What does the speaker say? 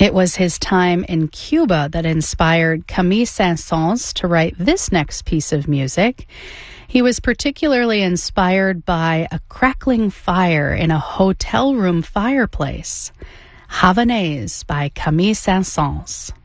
It was his time in Cuba that inspired Camille Saint-Saëns to write this next piece of music. He was particularly inspired by a crackling fire in a hotel room fireplace. Havanaise by Camille Saint-Saëns.